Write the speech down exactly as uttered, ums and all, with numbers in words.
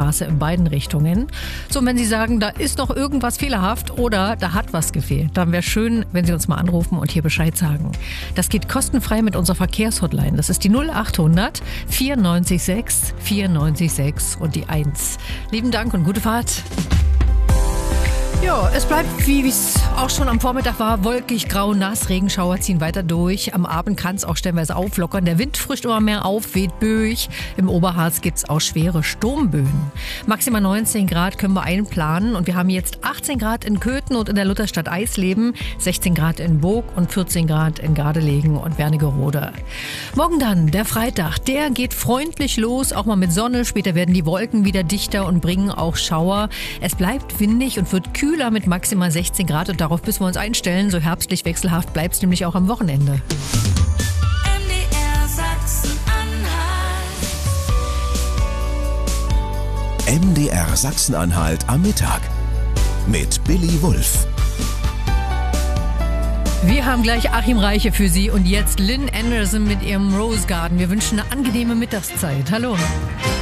Mittelmaße in beiden Richtungen. So, und wenn Sie sagen, da ist noch irgendwas fehlerhaft oder da hat was gefehlt, dann wäre schön, wenn Sie uns mal anrufen und hier Bescheid sagen. Das geht kostenfrei mit unserer Verkehrshotline. Das ist die null achthundert vierundneunzig sechs vierundneunzig sechs und die eins. Lieben Dank und gute Fahrt. Ja, es bleibt, wie es auch schon am Vormittag war, wolkig, grau, nass, Regenschauer ziehen weiter durch. Am Abend kann es auch stellenweise auflockern. Der Wind frischt immer mehr auf, weht böig. Im Oberharz gibt es auch schwere Sturmböen. Maximal neunzehn Grad können wir einplanen und wir haben jetzt achtzehn Grad in Köthen und in der Lutherstadt Eisleben, sechzehn Grad in Burg und vierzehn Grad in Gardelegen und Wernigerode. Morgen dann, der Freitag, der geht freundlich los, auch mal mit Sonne. Später werden die Wolken wieder dichter und bringen auch Schauer. Es bleibt windig und wird kühl. Kühler mit maximal sechzehn Grad und darauf müssen wir uns einstellen. So herbstlich wechselhaft bleibt es nämlich auch am Wochenende. M D R Sachsen-Anhalt. M D R Sachsen-Anhalt am Mittag mit Billy Wulff. Wir haben gleich Achim Reiche für Sie und jetzt Lynn Anderson mit ihrem Rose Garden. Wir wünschen eine angenehme Mittagszeit. Hallo.